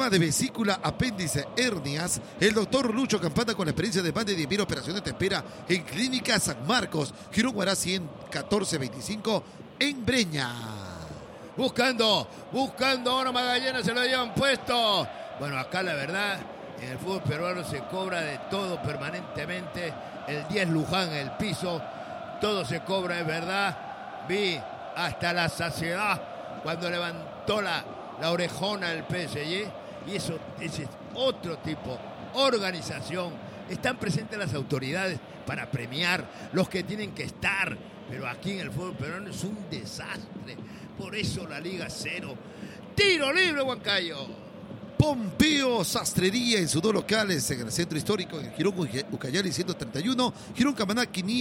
problema de vesícula, apéndice, hernias, el doctor Lucho Campana, con la experiencia de más de 10.000 operaciones, te espera en Clínica San Marcos, Girón Guará 11425 en Breña. Buscando ahora Magallanes, se lo llevan puesto. Bueno, acá la verdad, en el fútbol peruano se cobra de todo permanentemente. El 10 Luján en el piso, todo se cobra, es verdad. Vi hasta la saciedad cuando levantó la orejona del PSG, y eso, ese es otro tipo, organización. Están presentes las autoridades para premiar los que tienen que estar, pero aquí en el fútbol peruano es un desastre. Por eso la Liga 0. Tiro libre, Huancayo. Pompeo Sastrería en sus dos locales en el centro histórico, en Girón Ucayali 131, Girón Camaná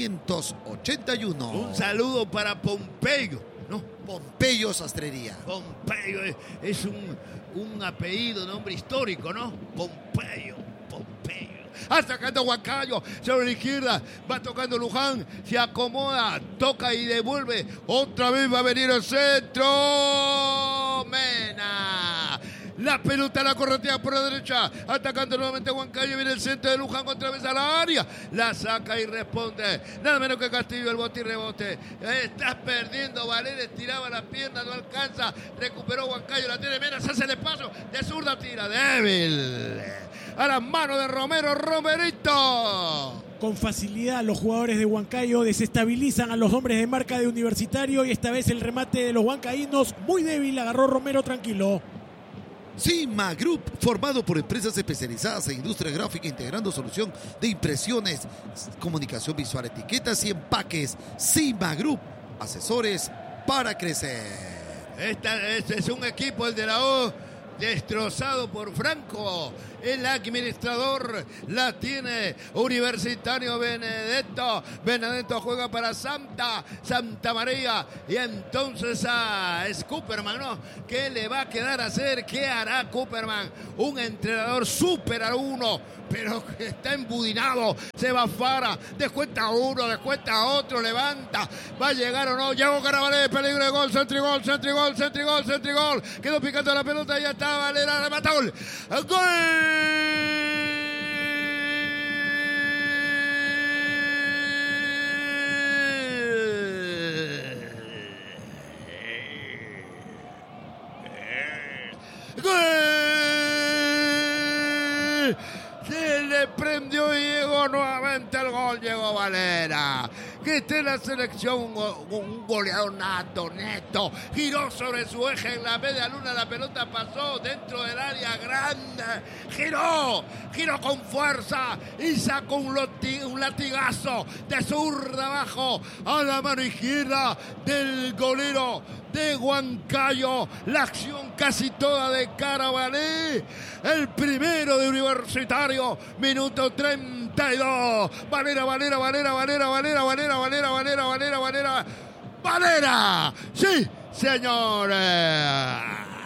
581. Un saludo para Pompeyo, ¿no? Pompeyo Sastrería. Pompeyo es un apellido, nombre histórico, ¿no? Pompeyo. Atacando Huancayo, sobre la izquierda, va tocando Luján, se acomoda, toca y devuelve, otra vez va a venir el centro, Mena. La pelota la corretea por la derecha, atacando nuevamente Huancayo, viene el centro de Luján otra vez a la área, la saca y responde, nada menos que Castillo, el bote y rebote. Estás perdiendo, Valera estiraba la pierna, no alcanza, recuperó Huancayo, la tiene Mena, se hace el paso, de zurda tira, débil, a las manos de Romerito. Con facilidad los jugadores de Huancayo desestabilizan a los hombres de marca de Universitario, y esta vez el remate de los huancaínos muy débil, agarró Romero tranquilo. Cima Group, formado por empresas especializadas en industria gráfica, integrando solución de impresiones, comunicación visual, etiquetas y empaques. Cima Group, asesores para crecer. Este es un equipo, el de la O, destrozado por Franco. El administrador la tiene Universitario Benedetto. Benedetto juega para Santa María. Y entonces es Cooperman, ¿no? ¿Qué le va a quedar a hacer? ¿Qué hará Cooperman? Un entrenador súper a uno, pero que está embudinado. Se va Fara, descuenta uno, descuenta otro, levanta. ¿Va a llegar o no? Llegó Carabalé, peligro de gol, centrigol. Quedó picando la pelota, ya está Valera, remata, gol. ¡Gol! Se le prendió y llegó nuevamente el gol, llegó Valera, que está en la selección, un goleador nato, neto, giró sobre su eje en la media luna, la pelota pasó dentro del área grande, giró con fuerza y sacó un latigazo de zurda abajo a la mano izquierda del golero de Huancayo. La acción casi toda de Carabalé, el primero de Universitario, minuto 32. Valera, sí, señores.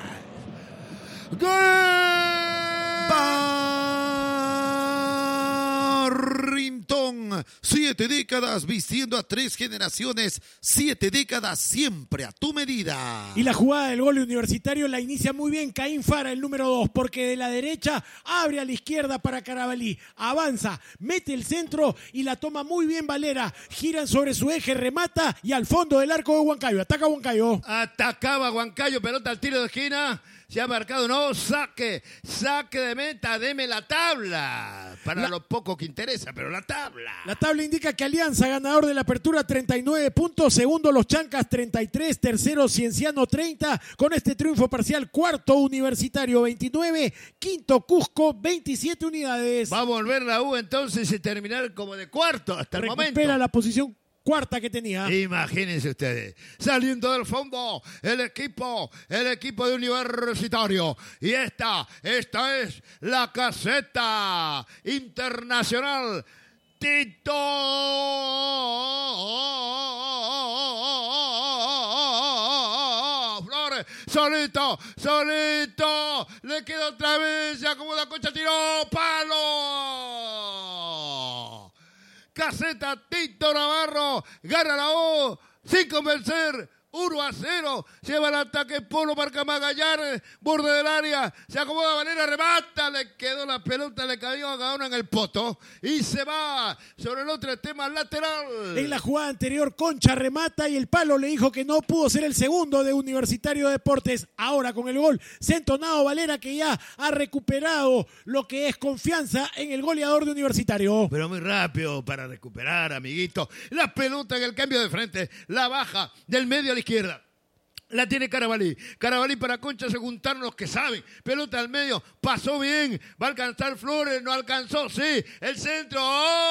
Barrington, 7 décadas vistiendo a 3 generaciones, 7 décadas siempre a tu medida. Y la jugada del gol Universitario la inicia muy bien Caín Fara, el número 2, porque de la derecha abre a la izquierda para Carabalí, avanza, mete el centro y la toma muy bien Valera, giran sobre su eje, remata y al fondo del arco de Huancayo, ataca Huancayo. Atacaba Huancayo, pelota al tiro de esquina. Se ha marcado, no, saque de meta, deme la tabla. Para lo poco que interesa, pero la tabla. La tabla indica que Alianza, ganador de la apertura, 39 puntos. Segundo, Los Chancas, 33. Tercero, Cienciano, 30. Con este triunfo parcial, cuarto, Universitario, 29. Quinto, Cusco, 27 unidades. Va a volver la U entonces y terminar como de cuarto hasta el momento. Recupera la posición cuarta que tenía. Imagínense ustedes, saliendo del fondo el equipo de Universitario, y esta es la caseta internacional. Tito Flores, solito, le queda otra vez, se acomoda Concha, tiró, palo. Caseta Tito Navarro, gana la O, sin convencer, 1-0, lleva el ataque Polo, marca Magallanes, borde del área, se acomoda Valera, remata, le quedó la pelota, le cayó a Gaona en el poto y se va sobre el otro tema lateral. En la jugada anterior, Concha remata y el palo le dijo que no pudo ser el segundo de Universitario de Deportes. Ahora con el gol se ha entonado Valera, que ya ha recuperado lo que es confianza en el goleador de Universitario. Pero muy rápido para recuperar, amiguito. La pelota en el cambio de frente, la baja del medio a la izquierda. La tiene Carabalí. Carabalí para Concha, se juntaron los que saben. Pelota al medio, pasó bien. Va a alcanzar Flores, no alcanzó, sí. El centro,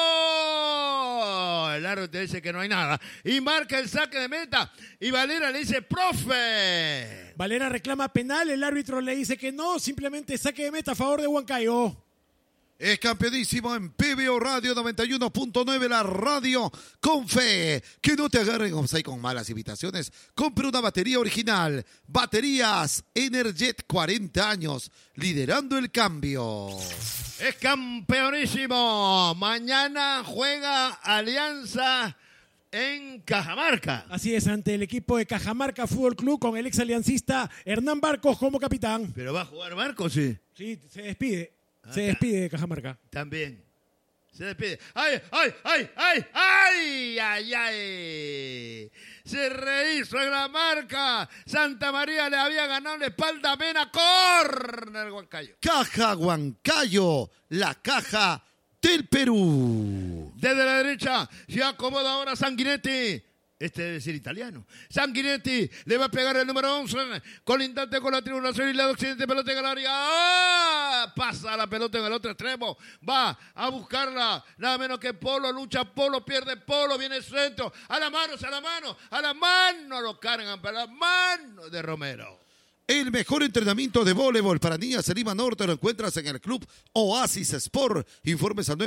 ¡oh! El árbitro dice que no hay nada. Y marca el saque de meta. Y Valera le dice, ¡profe! Valera reclama penal, el árbitro le dice que no, simplemente saque de meta a favor de Huancayo. Es campeonísimo en PBO Radio 91.9, la radio con fe. Que no te agarren offside con malas invitaciones. Compre una batería original. Baterías Energet, 40 años, liderando el cambio. Es campeonísimo. Mañana juega Alianza en Cajamarca. Así es, ante el equipo de Cajamarca Fútbol Club con el ex aliancista Hernán Barcos como capitán. ¿Pero va a jugar Barcos, sí? Sí, se despide. Se despide de Cajamarca. También. Se despide. ¡Ay, ay, ay, ay, ay, ay, ay! Se rehizo en la marca. Santa María le había ganado la espalda a Mena. ¡Córner, Huancayo! Caja Huancayo, la caja del Perú. Desde la derecha se acomoda ahora Sanguinetti. Este debe ser italiano. Sanguinetti le va a pegar el número 11. Colindante con la tribulación y lado occidente, pelota en el área. ¡Ah! Pasa la pelota en el otro extremo. Va a buscarla. Nada menos que Polo. Lucha Polo, pierde Polo. Viene el centro. A la mano, a la mano. A la mano lo cargan para la mano de Romero. El mejor entrenamiento de voleibol para niñas en Lima Norte lo encuentras en el Club Oasis Sport. Informes al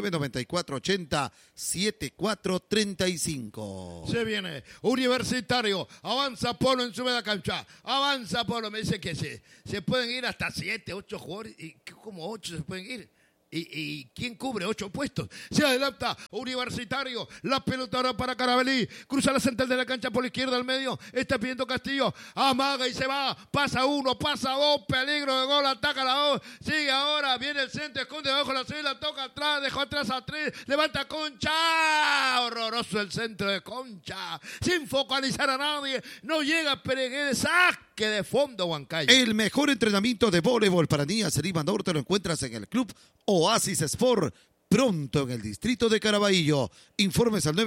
994-80-7435. Se viene Universitario. Avanza Polo en su media cancha. Avanza Polo. Me dice que se pueden ir hasta 7, 8 jugadores. ¿Y cómo 8 se pueden ir? ¿Y quién cubre 8 puestos? Se adelanta Universitario. La pelota ahora para Carabalí. Cruza la central de la cancha por la izquierda al medio. Está pidiendo Castillo. Amaga y se va. Pasa 1, pasa 2. Peligro de gol. Ataca la 2. Sigue ahora. Viene el centro. Esconde debajo la la toca atrás. Dejó atrás a 3. Levanta Concha. Horroroso el centro de Concha. Sin focalizar a nadie. No llega Peregué. Saque de fondo Huancayo. El mejor entrenamiento de voleibol para niñas en Lima Norte lo encuentras en el Club Oasis Sport, pronto en el distrito de Caraballo. Informes al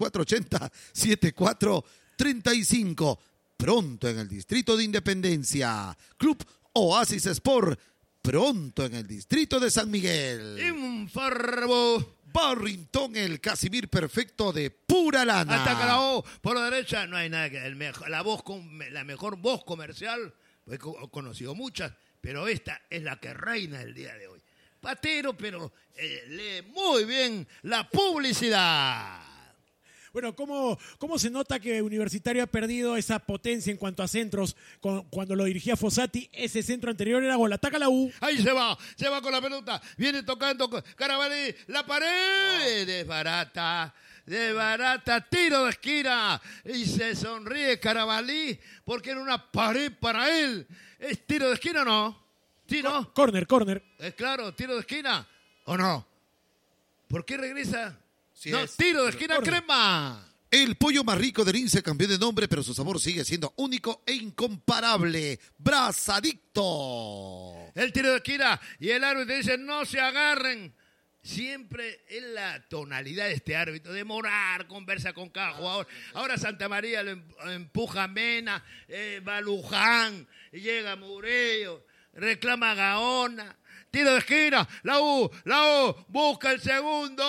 994-80-7435. Pronto en el distrito de Independencia. Club Oasis Sport, pronto en el distrito de San Miguel. Informo. Barrington, el Casimir perfecto de pura lana. Ataca la O por la derecha. No hay nada que la mejor voz comercial. He conocido muchas, pero esta es la que reina el día de hoy. Patero, pero lee muy bien la publicidad. Bueno, ¿cómo se nota que Universitario ha perdido esa potencia en cuanto a centros? Cuando lo dirigía Fossati, ese centro anterior era gol. Ataca la U. Ahí se va con la pelota. Viene tocando Carabalí. La pared. Desbarata, tiro de esquina. Y se sonríe Carabalí porque era una pared para él. ¿Es tiro de esquina o no? Sí, ¿no? Corner. Es claro, tiro de esquina. ¿O no? ¿Por qué regresa? Sí, no, tiro de esquina, corner. Crema. El pollo más rico del INSE cambió de nombre, pero su sabor sigue siendo único e incomparable. Brazadicto. El tiro de esquina y el árbitro dice no se agarren. Siempre es la tonalidad de este árbitro, demorar, conversa con cada jugador. Ahora Santa María lo empuja a Mena, va Luján, llega Murillo, reclama Gaona. Tiro de esquina, la U, busca el segundo.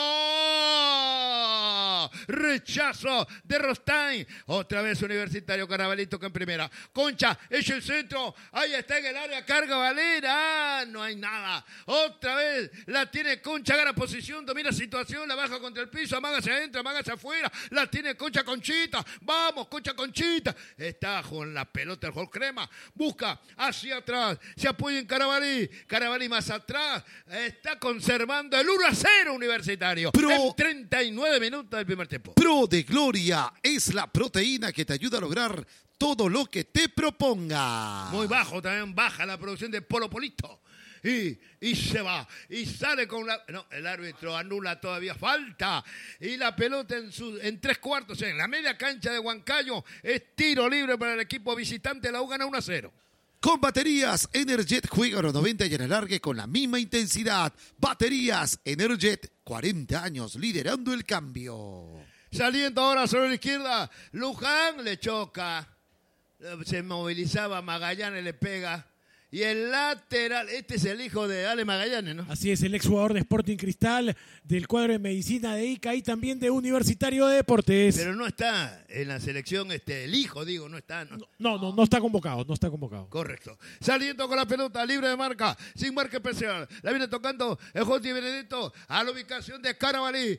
Rechazo de Rostain. Otra vez Universitario, Carabalito que en primera. Concha, echa el centro. Ahí está en el área, carga Valera. No hay nada. Otra vez la tiene Concha, gana posición, domina situación, la baja contra el piso, amaga hacia adentro, amaga hacia afuera. La tiene Concha Conchita. Vamos, Concha Conchita. Está con la pelota el Jorge Crema. Busca hacia atrás. Se apoya en Carabalí. Carabalí más atrás, está conservando el 1-0 Universitario. Pero en 39 minutos del primer tiempo. Pro de Gloria es la proteína que te ayuda a lograr todo lo que te proponga. Muy bajo, también baja la producción de Polo Polito. Y se va, y sale con la... No, el árbitro anula todavía falta. Y la pelota en 3/4, en la media cancha de Huancayo, es tiro libre para el equipo visitante. La U gana 1-0. Con baterías Energet juega a los 90 y en alargue con la misma intensidad. Baterías Energet, 40 años liderando el cambio. Saliendo ahora sobre la izquierda, Luján le choca. Se movilizaba Magallanes, le pega. Y el lateral, este es el hijo de Ale Magallanes, ¿no? Así es, el exjugador de Sporting Cristal, del cuadro de medicina de ICA y también de Universitario de Deportes. Pero no está en la selección, el hijo, digo, no está. No está convocado, no está convocado. Correcto. Saliendo con la pelota, libre de marca, sin marca especial. La viene tocando el Joti Benedetto a la ubicación de Carabalí.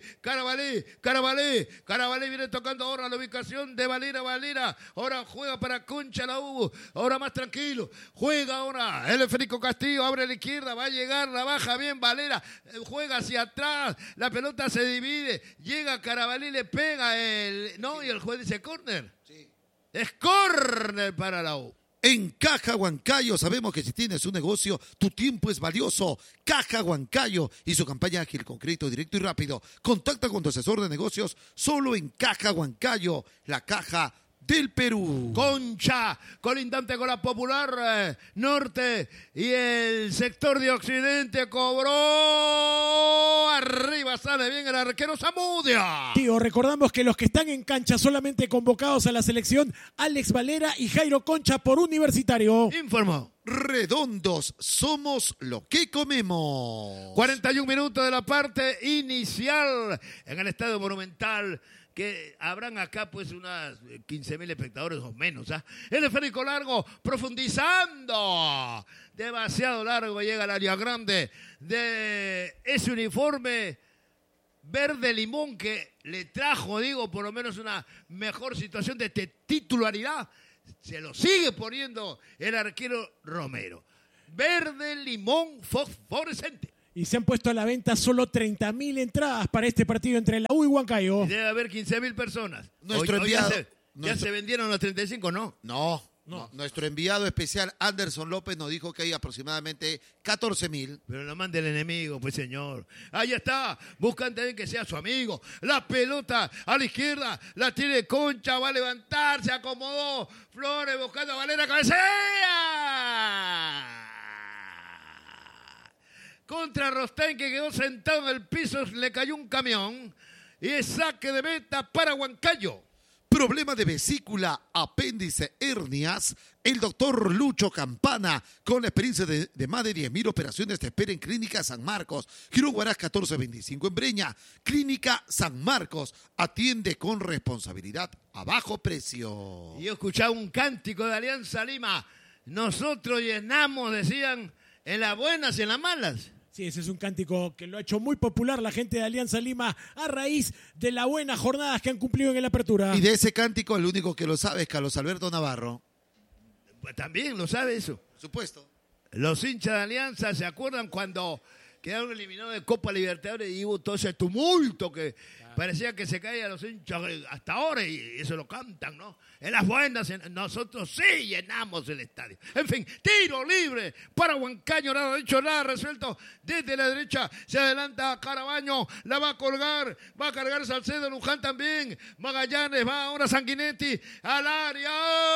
Carabalí viene tocando ahora a la ubicación de Valera. Ahora juega para Concha la U. Ahora más tranquilo. Juega ahora el Federico Castillo, abre a la izquierda, va a llegar, la baja bien Valera, juega hacia atrás, la pelota se divide, llega Carabalí, le pega y el juez dice córner. Sí. Es córner para la U. En Caja Huancayo sabemos que si tienes un negocio, tu tiempo es valioso. Caja Huancayo y su campaña ágil con crédito directo y rápido. Contacta con tu asesor de negocios solo en Caja Huancayo, la caja del Perú. Concha, colindante con la Popular Norte y el sector de Occidente cobró. Arriba sale bien el arquero Zamudia. Tío, recordamos que los que están en cancha solamente convocados a la selección, Alex Valera y Jairo Concha por Universitario. Informó. Redondos, somos lo que comemos. 41 minutos de la parte inicial en el Estadio Monumental, que habrán acá pues unas 15.000 espectadores o menos. El esférico largo, profundizando. Demasiado largo, llega al área grande de ese uniforme verde limón que le trajo, por lo menos una mejor situación de titularidad. Se lo sigue poniendo el arquero Romero. Verde limón fosforescente. Y se han puesto a la venta solo 30.000 entradas para este partido entre la U y Huancayo. Debe haber 15.000 personas. Nuestro enviado... ¿Ya se vendieron los 35, no? No. Nuestro enviado especial, Anderson López, nos dijo que hay aproximadamente 14.000. Pero lo manda el enemigo, pues señor. Ahí está. Buscan también que sea su amigo. La pelota a la izquierda. La tiene Concha. Va a levantar. Se acomodó. Flores buscando a Valera. ¡Cabecea! Contra Rostén, que quedó sentado en el piso, le cayó un camión. Y es saque de meta para Huancayo. Problema de vesícula, apéndice, hernias. El doctor Lucho Campana, con la experiencia de más de 10.000 operaciones, te espera en Clínica San Marcos. Girón Huaraz 1425 en Breña. Clínica San Marcos atiende con responsabilidad a bajo precio. Y yo escuchaba un cántico de Alianza Lima. Nosotros llenamos, decían, en las buenas y en las malas. Sí, ese es un cántico que lo ha hecho muy popular la gente de Alianza Lima a raíz de las buenas jornadas que han cumplido en la apertura. Y de ese cántico el único que lo sabe es Carlos Alberto Navarro. Pues también lo sabe eso. Por supuesto. Los hinchas de Alianza se acuerdan cuando quedaron eliminados de Copa Libertadores y hubo todo ese tumulto que parecía que se caían los hinchas hasta ahora y eso lo cantan, ¿no? En las buenas, nosotros sí llenamos el estadio. En fin, tiro libre para Huancayo, nada dicho, nada resuelto. Desde la derecha se adelanta Carabaño, la va a colgar, va a cargar Salcedo, Luján también. Magallanes, va ahora Sanguinetti al área.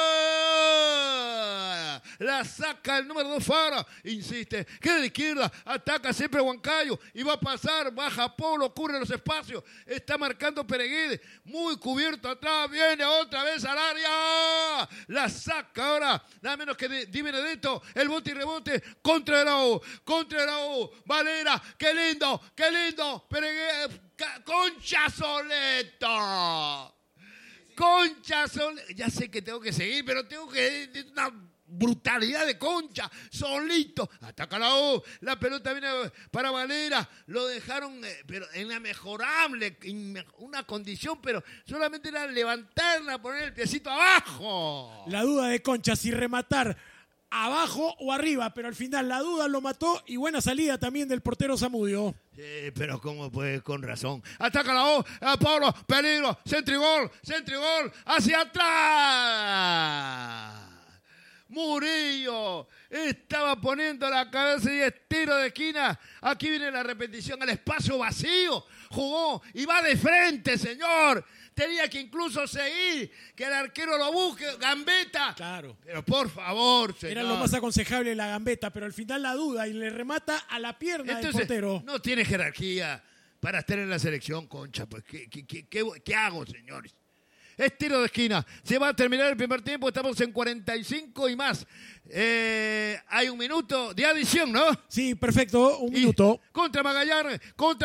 La saca el número 2 Fara, insiste, queda de la izquierda, ataca siempre Huancayo y va a pasar, baja Polo, cubre los espacios. Está marcando Pereguede, muy cubierto atrás, viene otra vez al área. La saca ahora, nada menos que Di Benedetto, el bote y rebote contra el AU, Valera, qué lindo, Pereguede, Concha Soleto. Ya sé que tengo que seguir, pero tengo que... Una brutalidad de Concha, solito, ataca la U, la pelota viene para Valera, lo dejaron pero en la mejorable, una condición, pero solamente era levantarla, poner el piecito abajo. La duda de Concha si rematar abajo o arriba, pero al final la duda lo mató y buena salida también del portero Zamudio. Sí, pero cómo pues, con razón. Ataca la O, a Pablo, peligro, centrigol, hacia atrás. Murillo estaba poniendo la cabeza y estiro de esquina. Aquí viene la repetición, el espacio vacío. Jugó y va de frente, señor. Tenía que incluso seguir, que el arquero lo busque, gambeta. Claro. Pero por favor, señor. Era lo más aconsejable la gambeta, pero al final la duda y le remata a la pierna del portero. No tiene jerarquía para estar en la selección, Concha. Pues, ¿qué hago, señores? Es tiro de esquina. Se va a terminar el primer tiempo. Estamos en 45 y más. Hay un minuto de adición, ¿no? Sí, perfecto. Un minuto. Contra Magallanes.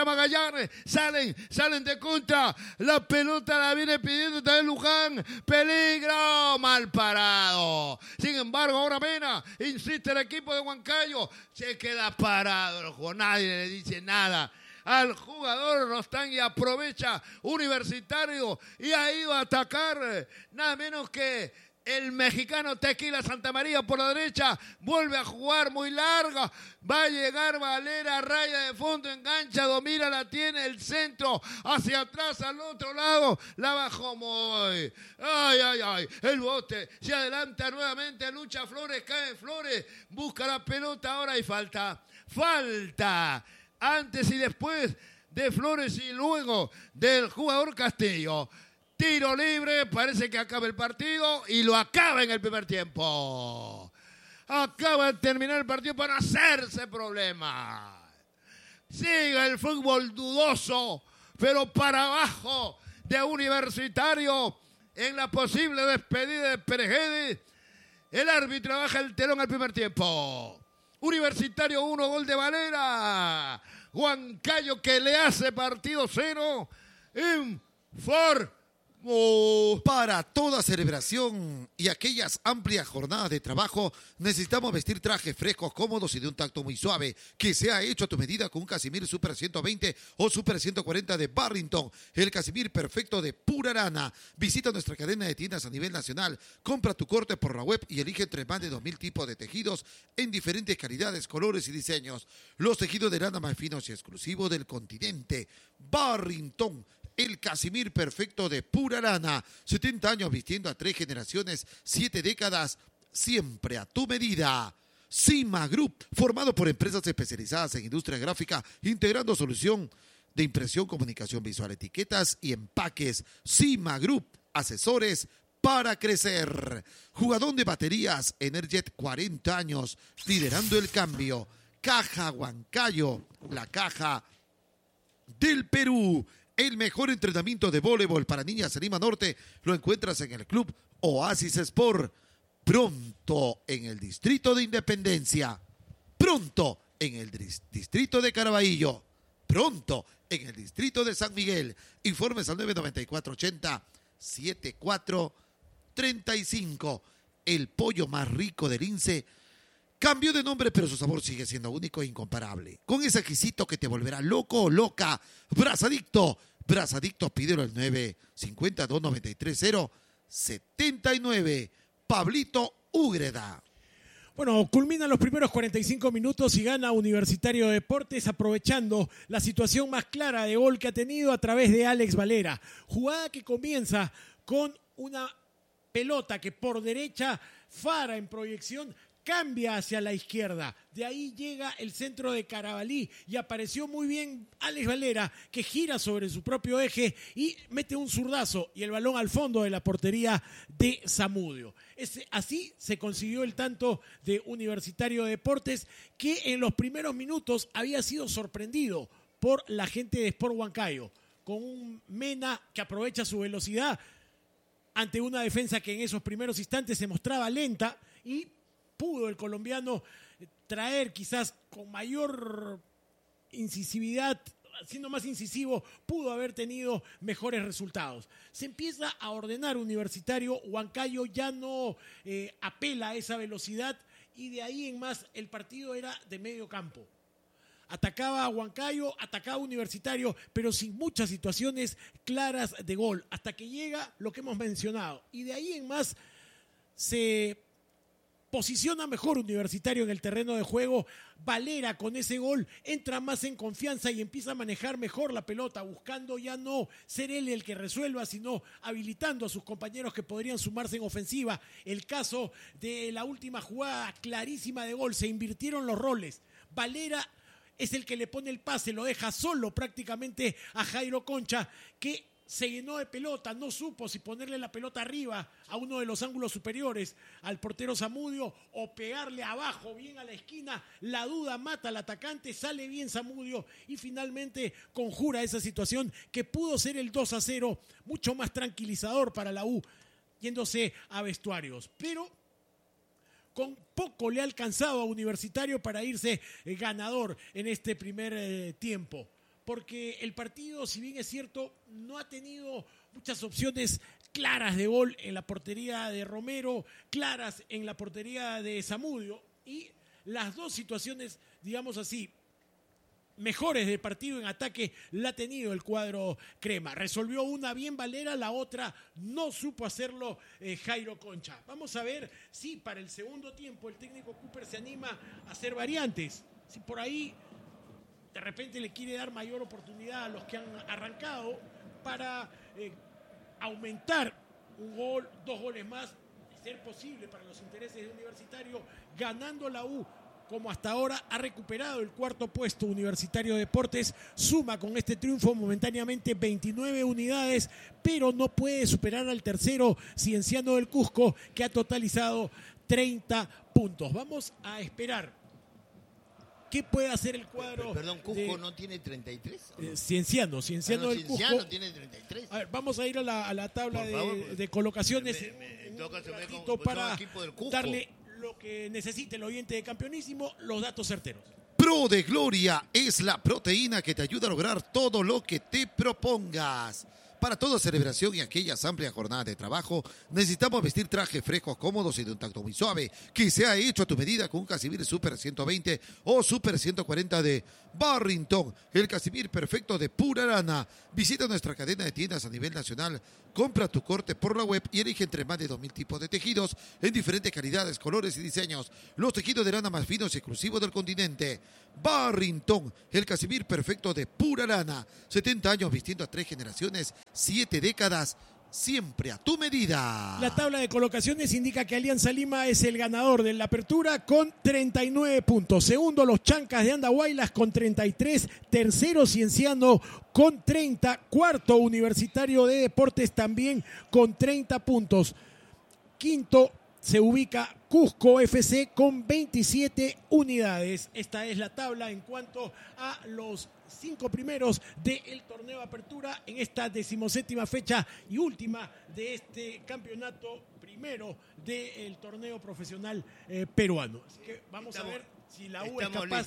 Salen de contra. La pelota la viene pidiendo también Luján. Peligro. Mal parado. Sin embargo, ahora Mena. Insiste el equipo de Huancayo. Se queda parado. Nadie le dice nada al jugador Rostán y aprovecha Universitario y ha ido a atacar nada menos que el mexicano Tequila Santamaría por la derecha, vuelve a jugar muy larga, va a llegar Valera, raya de fondo, engancha, domina, la tiene, el centro, hacia atrás, al otro lado, la bajó muy, el bote, se adelanta nuevamente, lucha Flores, cae Flores, busca la pelota, ahora hay falta, antes y después de Flores y luego del jugador Castillo. Tiro libre, parece que acaba el partido y lo acaba en el primer tiempo. Acaba de terminar el partido para no hacerse problema. Sigue el fútbol dudoso, pero para abajo de Universitario en la posible despedida de Perejede. El árbitro baja el telón al primer tiempo. Universitario 1, gol de Valera. Huancayo que le hace partido 0 en Para toda celebración y aquellas amplias jornadas de trabajo, necesitamos vestir trajes frescos, cómodos y de un tacto muy suave, que sea hecho a tu medida con un Casimir Super 120 o Super 140 de Barrington, el Casimir perfecto de pura lana. Visita nuestra cadena de tiendas a nivel nacional, compra tu corte por la web y elige entre más de 2,000 tipos de tejidos en diferentes calidades, colores y diseños. Los tejidos de lana más finos y exclusivos del continente. Barrington, el Casimir perfecto de pura lana. 70 años vistiendo a 3 generaciones, 7 décadas, siempre a tu medida. Cima Group, formado por empresas especializadas en industria gráfica, integrando solución de impresión, comunicación visual, etiquetas y empaques. Cima Group, asesores para crecer. Jugador de baterías, Energet, 40 años, liderando el cambio. Caja Huancayo, la caja del Perú. El mejor entrenamiento de voleibol para niñas en Lima Norte lo encuentras en el Club Oasis Sport. Pronto en el Distrito de Independencia. Pronto en el Distrito de Caraballo. Pronto en el Distrito de San Miguel. Informes al 994-80-7435. El pollo más rico del INSE cambió de nombre, pero su sabor sigue siendo único e incomparable. Con ese exquisito que te volverá loco o loca. Brasadicto. Brasadicto, pídelo al 950-293-079. Pablito Úgreda. Bueno, culminan los primeros 45 minutos y gana Universitario de Deportes aprovechando la situación más clara de gol que ha tenido a través de Alex Valera. Jugada que comienza con una pelota que por derecha Fara en proyección cambia hacia la izquierda. De ahí llega el centro de Carabalí y apareció muy bien Alex Valera, que gira sobre su propio eje y mete un zurdazo y el balón al fondo de la portería de Zamudio. Así se consiguió el tanto de Universitario de Deportes, que en los primeros minutos había sido sorprendido por la gente de Sport Huancayo, con un Mena que aprovecha su velocidad ante una defensa que en esos primeros instantes se mostraba lenta y pudo el colombiano traer quizás con mayor incisividad, siendo más incisivo, pudo haber tenido mejores resultados. Se empieza a ordenar Universitario, Huancayo ya no apela a esa velocidad y de ahí en más el partido era de medio campo. Atacaba a Huancayo, atacaba a Universitario, pero sin muchas situaciones claras de gol, hasta que llega lo que hemos mencionado. Y de ahí en más se posiciona mejor Universitario en el terreno de juego. Valera con ese gol entra más en confianza y empieza a manejar mejor la pelota, buscando ya no ser él el que resuelva, sino habilitando a sus compañeros que podrían sumarse en ofensiva. El caso de la última jugada clarísima de gol, se invirtieron los roles. Valera es el que le pone el pase, lo deja solo prácticamente a Jairo Concha, que se llenó de pelota, no supo si ponerle la pelota arriba a uno de los ángulos superiores al portero Zamudio o pegarle abajo bien a la esquina. La duda mata al atacante, sale bien Zamudio y finalmente conjura esa situación que pudo ser el 2-0, mucho más tranquilizador para la U, yéndose a vestuarios. Pero con poco le ha alcanzado a Universitario para irse ganador en este primer tiempo. Porque el partido, si bien es cierto, no ha tenido muchas opciones claras de gol en la portería de Romero, claras en la portería de Zamudio, y las dos situaciones, digamos así, mejores del partido en ataque la ha tenido el cuadro crema. Resolvió una bien Valera, la otra no supo hacerlo Jairo Concha. Vamos a ver si para el segundo tiempo el técnico Cooper se anima a hacer variantes. Si por ahí de repente le quiere dar mayor oportunidad a los que han arrancado para aumentar un gol, 2 goles más, de ser posible para los intereses de Universitario, ganando la U, como hasta ahora ha recuperado el cuarto puesto. Universitario de Deportes suma con este triunfo momentáneamente 29 unidades, pero no puede superar al tercero Cienciano del Cusco, que ha totalizado 30 puntos. Vamos a esperar ¿qué puede hacer el cuadro? Perdón, ¿Cusco no tiene 33? Cienciano del Cusco. Cienciano tiene 33. A ver, vamos a ir a la tabla de colocaciones en todo caso, para darle lo que necesite el oyente de Campeonísimo, los datos certeros. Pro de Gloria es la proteína que te ayuda a lograr todo lo que te propongas. Para toda celebración y aquellas amplias jornadas de trabajo, necesitamos vestir trajes frescos, cómodos y de un tacto muy suave, que sea hecho a tu medida con un Casimir Super 120 o Super 140 de Barrington, el Casimir perfecto de pura lana. Visita nuestra cadena de tiendas a nivel nacional, compra tu corte por la web y elige entre más de 2,000 tipos de tejidos en diferentes calidades, colores y diseños. Los tejidos de lana más finos y exclusivos del continente. Barrington, el Casimir perfecto de pura lana. 70 años vistiendo a 3 generaciones, 7 décadas, siempre a tu medida. La tabla de colocaciones indica que Alianza Lima es el ganador de la apertura con 39 puntos. Segundo, los Chancas de Andahuaylas con 33. Tercero, Cienciano con 30. Cuarto, Universitario de Deportes también con 30 puntos. Quinto, se ubica Cusco FC con 27 unidades. Esta es la tabla en cuanto a los 5 primeros del torneo de apertura en esta 17ª fecha y última de este campeonato primero del torneo profesional peruano. Así que vamos a ver si la U es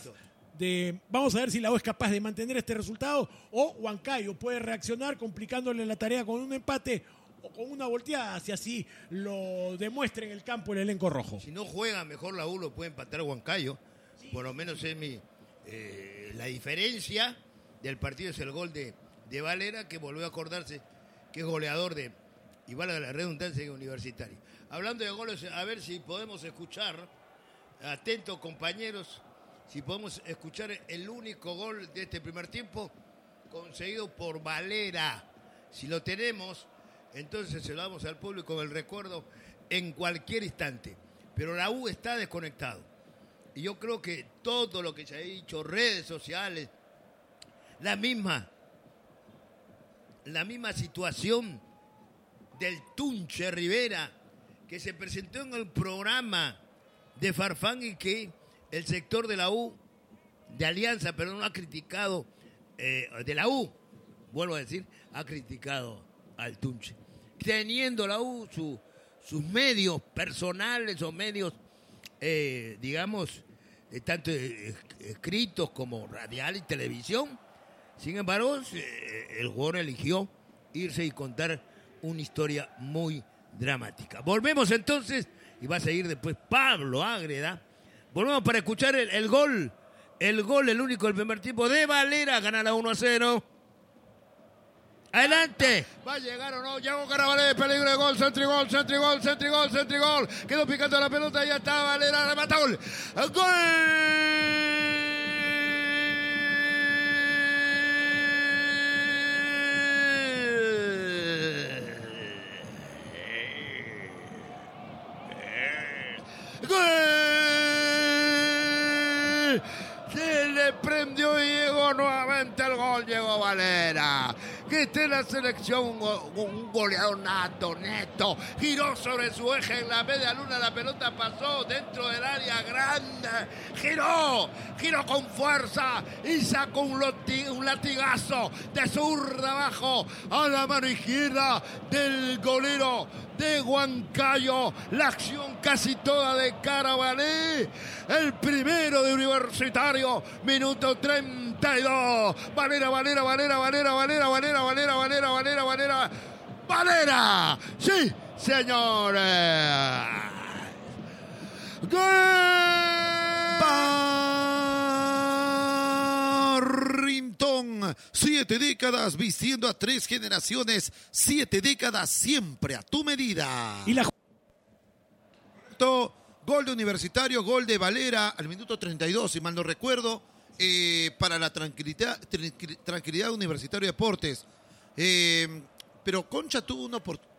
capaz de mantener este resultado, o Huancayo puede reaccionar complicándole la tarea con un empate o con una volteada, si así lo demuestra en el campo el elenco rojo. Si no juega mejor la U, lo puede empatar Huancayo. Sí. Por lo menos es la diferencia del partido es el gol de Valera, que volvió a acordarse que es goleador y valga la redundancia, de Universitario. Hablando de goles, a ver si podemos escuchar, atentos compañeros, si podemos escuchar el único gol de este primer tiempo conseguido por Valera. Si lo tenemos, entonces se lo damos al público con el recuerdo en cualquier instante. Pero la U está desconectado. Y yo creo que todo lo que se ha dicho, redes sociales, la misma situación del Tunche Rivera, que se presentó en el programa de Farfán y que el sector de la U, de Alianza, pero no ha criticado, de la U, vuelvo a decir, ha criticado al Tunche. Teniendo la U sus medios personales o medios, digamos, tanto escritos como radial y televisión. Sin embargo, el jugador eligió irse y contar una historia muy dramática. Volvemos entonces, y va a seguir después Pablo Ágreda. Volvemos para escuchar el gol, el único del primer tiempo de Valera, gana la 1-0. Adelante. ¿Va a llegar o no? Llegó Carabalí, peligro de gol, centrigol. Quedó picando la pelota, ya está Valera, remató. ¡Gol! Se le prendió y llegó nuevamente el gol, llegó Valera. Que esté en la selección, un goleador nato, neto. Giró sobre su eje en la media luna, la pelota pasó dentro del área grande. Giró con fuerza y sacó un latigazo de zurda abajo a la mano izquierda del golero de Huancayo. La acción casi toda de Carabalí. El primero de Universitario, minuto 32. Valera. Sí, señores. ¡Gol! Barrington, 7 décadas vistiendo a 3 generaciones, 7 décadas siempre a tu medida. Y la gol de Universitario, gol de Valera al minuto 32, si mal no recuerdo, para la tranquilidad de Universitario Deportes. Pero Concha tuvo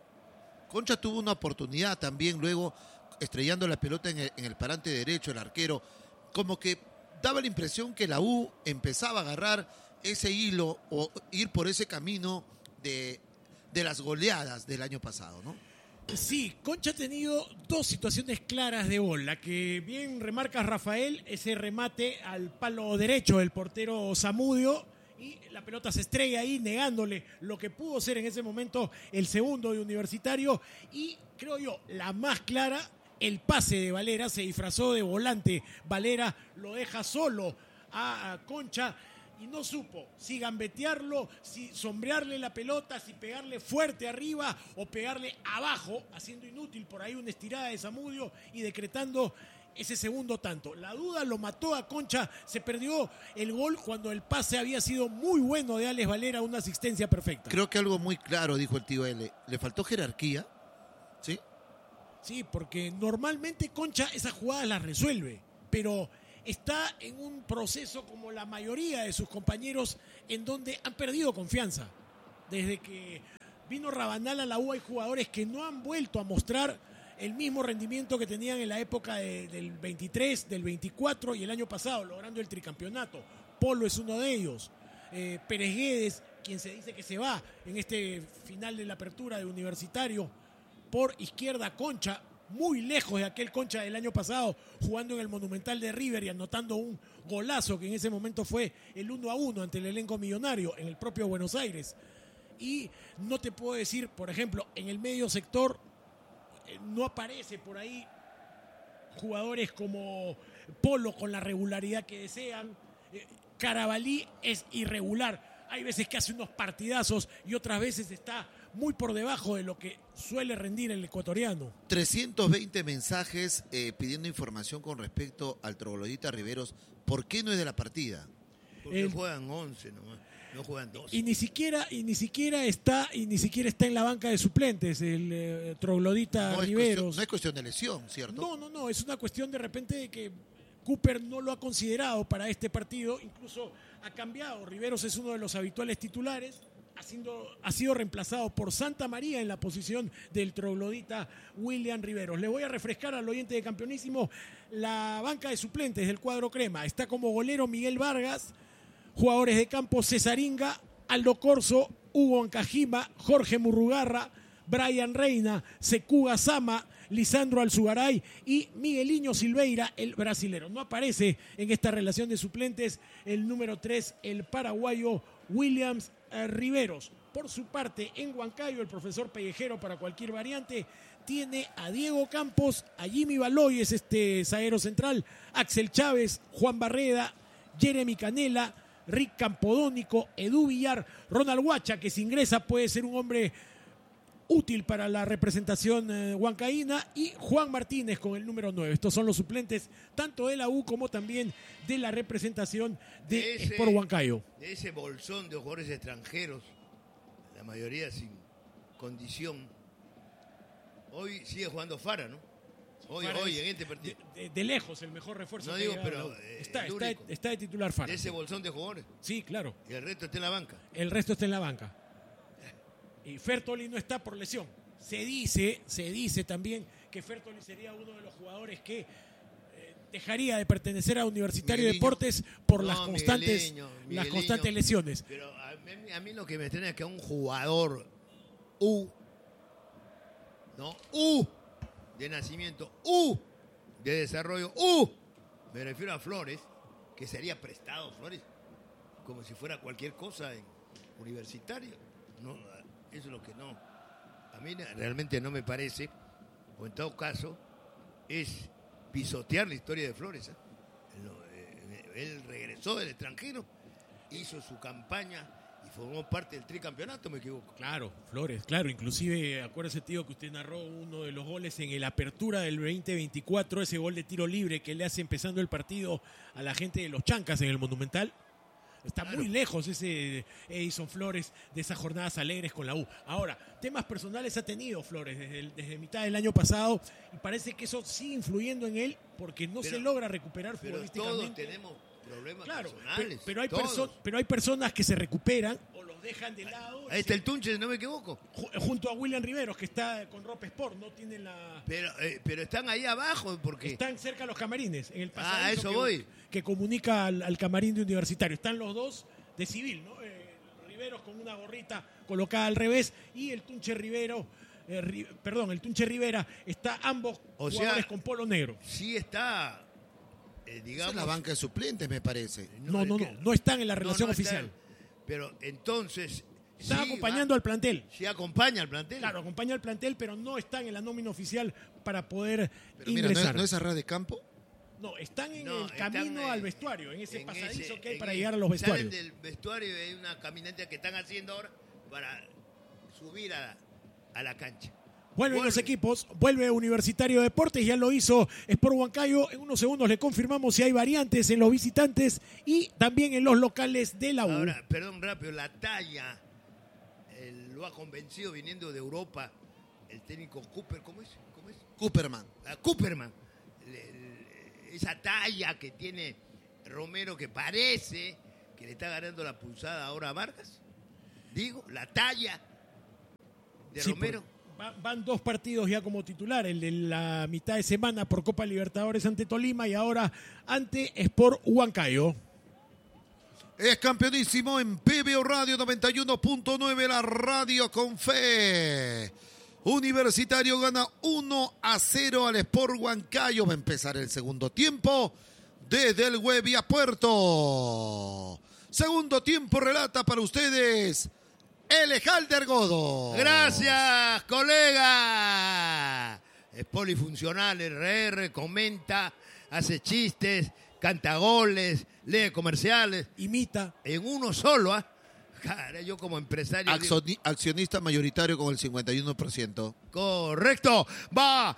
una oportunidad también luego, estrellando la pelota en el parante derecho, el arquero, como que daba la impresión que la U empezaba a agarrar ese hilo o ir por ese camino de las goleadas del año pasado, ¿no? Sí, Concha ha tenido 2 situaciones claras de gol. La que bien remarca Rafael, ese remate al palo derecho del portero Zamudio, y la pelota se estrella ahí negándole lo que pudo ser en ese momento el segundo de Universitario. Y creo yo, la más clara, el pase de Valera, se disfrazó de volante. Valera lo deja solo a Concha y no supo si gambetearlo, si sombrearle la pelota, si pegarle fuerte arriba o pegarle abajo, haciendo inútil por ahí una estirada de Zamudio y decretando ese segundo tanto. La duda lo mató a Concha, se perdió el gol cuando el pase había sido muy bueno de Alex Valera, una asistencia perfecta. Creo que algo muy claro, dijo el tío L. Le faltó jerarquía, ¿sí? Sí, porque normalmente Concha esas jugadas las resuelve, pero está en un proceso como la mayoría de sus compañeros en donde han perdido confianza. Desde que vino Rabanal a la U hay jugadores que no han vuelto a mostrar el mismo rendimiento que tenían en la época del 23, del 24 y el año pasado, logrando el tricampeonato. Polo es uno de ellos. Pérez Guedes, quien se dice que se va en este final de la apertura de Universitario. Por izquierda, Concha, muy lejos de aquel Concha del año pasado, jugando en el Monumental de River y anotando un golazo que en ese momento fue el 1-1 ante el elenco millonario en el propio Buenos Aires. Y no te puedo decir, por ejemplo, en el medio sector no aparece por ahí jugadores como Polo con la regularidad que desean. Carabalí es irregular. Hay veces que hace unos partidazos y otras veces está muy por debajo de lo que suele rendir el ecuatoriano. 320 mensajes pidiendo información con respecto al troglodita Riveros. ¿Por qué no es de la partida? Porque juegan 11 nomás, no juegan 12. Y ni siquiera está en la banca de suplentes el troglodita Riveros. No es cuestión de lesión, ¿cierto? No, es una cuestión de repente de que Cooper no lo ha considerado para este partido, incluso ha cambiado. Riveros es uno de los habituales titulares, ha sido reemplazado por Santa María en la posición del troglodita William Riveros. Le voy a refrescar al oyente de Campeonísimo la banca de suplentes del cuadro crema. Está como golero Miguel Vargas, jugadores de campo Cesaringa, Aldo Corso, Hugo Ancajima, Jorge Murrugarra, Brian Reina, Secuga Sama, Lisandro Alzugaray y Migueliño Silveira, el brasilero. No aparece en esta relación de suplentes el número 3, el paraguayo Williams Riveros. Por su parte, en Huancayo, el profesor Pellejero, para cualquier variante, tiene a Diego Campos, a Jimmy Baloy, es este zaguero central, Axel Chávez, Juan Barreda, Jeremy Canela, Rick Campodónico, Edu Villar, Ronald Huacha, que si ingresa puede ser un hombre útil para la representación huancaína, y Juan Martínez con el número 9. Estos son los suplentes tanto de la U como también de la representación de Sport Huancayo. De ese bolsón de jugadores extranjeros, la mayoría sin condición. Hoy sigue jugando Fara, ¿no? Hoy en este partido. De lejos, el mejor refuerzo. No que digo, ha pero llegado. Está de titular Fara. De ese bolsón de jugadores. Sí, claro. Y el resto está en la banca. El resto está en la banca. Y Fertoli no está por lesión. Se dice también que Fertoli sería uno de los jugadores que dejaría de pertenecer a Universitario de Deportes por las constantes lesiones. Pero a mí lo que me extraña es que a un jugador de nacimiento, de desarrollo, me refiero a Flores, que sería prestado Flores, como si fuera cualquier cosa en Universitario. No, eso es lo que no. A mí realmente no me parece, o en todo caso, es pisotear la historia de Flores. Él regresó del extranjero, hizo su campaña y formó parte del tricampeonato, me equivoco. Claro, Flores, claro. Inclusive, acuérdese, tío, que usted narró uno de los goles en el apertura del 2024, ese gol de tiro libre que le hace empezando el partido a la gente de los Chancas en el Monumental. Está muy lejos ese Edison Flores de esas jornadas alegres con la U. Ahora, temas personales ha tenido Flores desde mitad del año pasado y parece que eso sigue influyendo en él porque no se logra recuperar futbolísticamente. Todos tenemos problemas personales. Pero hay personas que se recuperan o los dejan de lado. Ahí está el Tunche, no me equivoco. Junto a William Riveros, que está con Rope Sport, no tienen la... Pero están ahí abajo porque... Están cerca de los camarines, en el pasadizo a eso voy. Que comunica al camarín de Universitario. Están los dos de civil, ¿no? Riveros con una gorrita colocada al revés y el Tunche Rivero... el Tunche Rivera, está ambos jugadores con polo negro. Sí está... digamos, es la banca de suplentes, me parece. No están en la relación oficial. Pero entonces... Está acompañando al plantel. Sí, acompaña al plantel. Claro, acompaña al plantel, pero no están en la nómina oficial para poder ingresar. Mira, ¿no es a ras de campo? No, están en el camino al vestuario, en ese pasadizo que hay para llegar a los vestuarios. Salen del vestuario y hay una caminata que están haciendo ahora para subir a la cancha. Vuelven los equipos, vuelve Universitario de Deportes, ya lo hizo Sport Huancayo. En unos segundos le confirmamos si hay variantes en los visitantes y también en los locales de la U. Ahora, perdón, rápido, la talla lo ha convencido viniendo de Europa el técnico Cooper, ¿cómo es? Cooperman. Cooperman. Esa talla que tiene Romero que parece que le está ganando la pulsada ahora a Vargas. Digo, la talla de Romero. Van 2 partidos ya como titular, el de la mitad de semana por Copa Libertadores ante Tolima y ahora ante Sport Huancayo. Es campeonísimo en PBO Radio 91.9, la radio con fe. Universitario gana 1-0 al Sport Huancayo. Va a empezar el segundo tiempo desde el Huevia Puerto. Segundo tiempo relata para ustedes Elejalder Godo. Gracias, colega. Es polifuncional, RR, comenta, hace chistes, canta goles, lee comerciales. Imita. En uno solo, ¿ah? Cara, yo como empresario... Accionista mayoritario con el 51%. Correcto. Va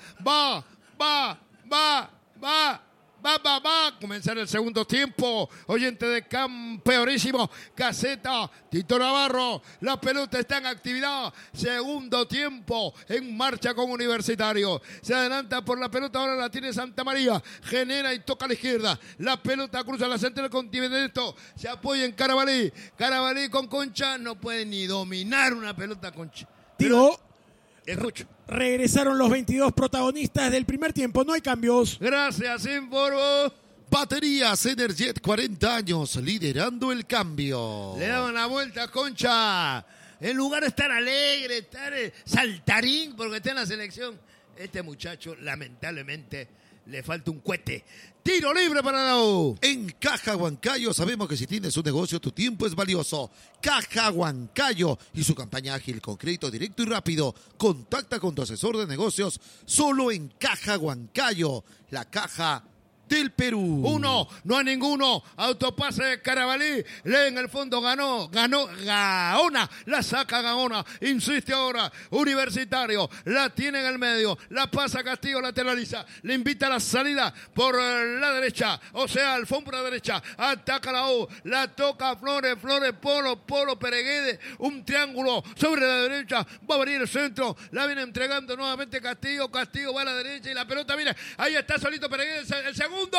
a comenzar el segundo tiempo. Oyente de campeonísimo, Caseta, Tito Navarro. La pelota está en actividad. Segundo tiempo en marcha con Universitario. Se adelanta por la pelota, ahora la tiene Santa María. Genera y toca a la izquierda. La pelota cruza la central del continente. Se apoya en Carabalí. Carabalí con Concha. No puede ni dominar una pelota Concha. Tiró. Escucho. Regresaron los 22 protagonistas del primer tiempo. No hay cambios. Gracias, Informo. Baterías Energet, 40 años, liderando el cambio. Le daban la vuelta a Concha. En lugar de estar alegre, estar saltarín porque está en la selección, este muchacho, lamentablemente, le falta un cohete. Tiro libre para la U. En Caja Huancayo sabemos que si tienes un negocio, tu tiempo es valioso. Caja Huancayo y su campaña ágil con crédito directo y rápido. Contacta con tu asesor de negocios solo en Caja Huancayo. La caja del Perú. 1, no hay ninguno. Autopase de Carabalí. Lee en el fondo, ganó Gaona. La saca Gaona. Insiste ahora. Universitario. La tiene en el medio. La pasa Castillo, lateraliza. Le invita a la salida por la derecha. O sea, al fondo por la derecha. Ataca la U. La toca Flores, Polo, Pereguede. Un triángulo sobre la derecha. Va a venir el centro. La viene entregando nuevamente Castillo. Castillo va a la derecha y la pelota viene. Ahí está solito Pereguede. El segundo.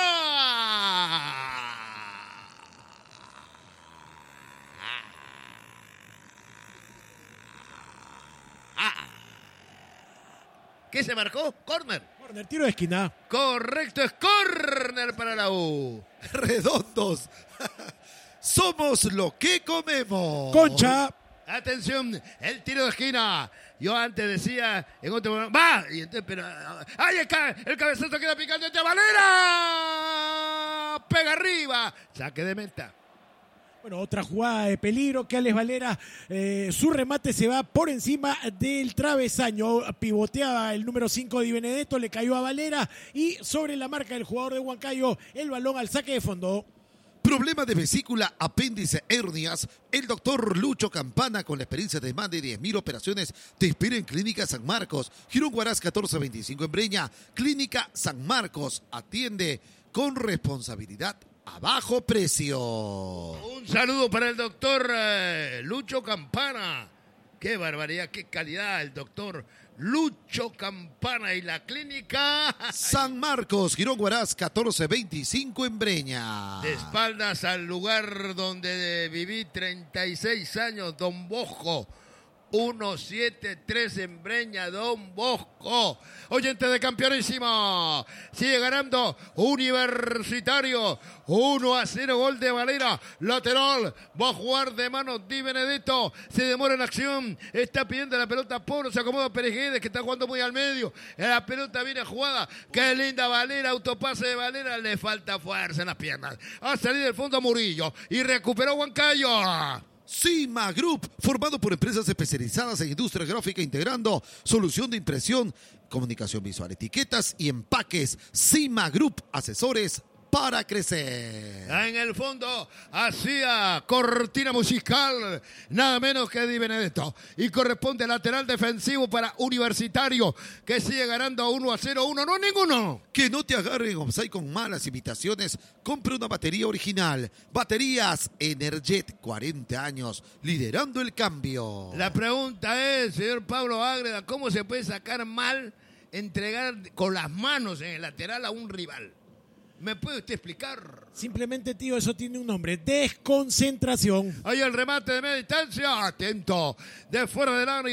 ¿Qué se marcó? Corner. Corner, tiro de esquina. Correcto, es corner para la U. Redondos. Somos lo que comemos. Concha. Atención, el tiro de esquina. Yo antes decía, en otro momento, ¡va! Y entonces, pero, ¡ay, el cabezazo queda picando entre Valera! Pega arriba. Saque de meta. Bueno, otra jugada de peligro que Alex Valera, su remate se va por encima del travesaño. Pivoteaba el número 5 Di Benedetto, le cayó a Valera y sobre la marca del jugador de Huancayo, el balón al saque de fondo. Problema de vesícula, apéndice, hernias. El doctor Lucho Campana, con la experiencia de más de 10.000 operaciones, te espera en Clínica San Marcos. Girón Huaraz 1425 en Breña. Clínica San Marcos atiende con responsabilidad a bajo precio. Un saludo para el doctor Lucho Campana. Qué barbaridad, qué calidad el doctor Lucho Campana y la clínica San Marcos, Girón Huaraz 1425 en Breña. De espaldas al lugar donde viví 36 años, Don Bosco. 173 en Breña, Don Bosco. Oyente de Campeonísimo. Sigue ganando Universitario. 1-0, gol de Valera. Lateral. Va a jugar de mano Di Benedetto. Se demora en acción. Está pidiendo la pelota Polo. Se acomoda Pereguedes, que está jugando muy al medio. La pelota viene jugada. Qué linda Valera. Autopase de Valera. Le falta fuerza en las piernas. Ha salido del fondo Murillo. Y recuperó Huancayo. Cima Group, formado por empresas especializadas en industria gráfica, integrando solución de impresión, comunicación visual, etiquetas y empaques. Cima Group, asesores para crecer. En el fondo hacía cortina musical, nada menos que Di Benedetto. Y corresponde lateral defensivo para Universitario, que sigue ganando 1-0, 1, no ninguno. Que no te agarren offside con malas imitaciones. Compre una batería original. Baterías Energet, 40 años, liderando el cambio. La pregunta es, señor Pablo Ágreda, ¿cómo se puede sacar mal, entregar con las manos en el lateral a un rival? ¿Me puede usted explicar? Simplemente, tío, eso tiene un nombre. Desconcentración. Ahí el remate de media distancia. Atento. De fuera del área.